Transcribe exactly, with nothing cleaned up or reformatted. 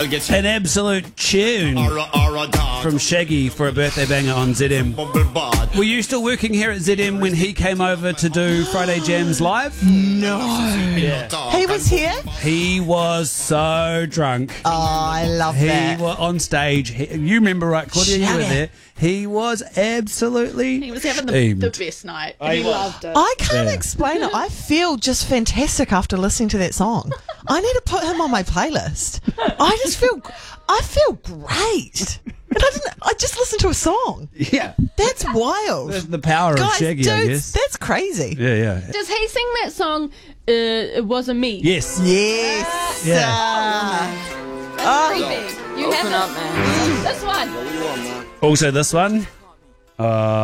I'll get An absolute tune from Shaggy for a birthday banger on Z M. Were you still working here at Z M when he came over to do Friday Jams live? No. Yeah. He was here? He was so drunk. Oh, I love He that. was on stage. He, you remember, right, Claudia? You were Shaggy. there. He was absolutely He was having the, steamed. the best night. And he loved it. I can't Yeah. explain it. I feel just fantastic after listening to that song. I need to put him on my playlist. I just feel, I feel great. And I didn't. I just listened to a song. Yeah. That's wild. That's the power Guys, of Shaggy, I dudes, guess. that's crazy. Yeah, yeah. Does he sing that song, uh, It Wasn't Me? Yes. Yes. Yeah. Ah. That's creepy. You Open have up, man. This one. Also, this one. Uh,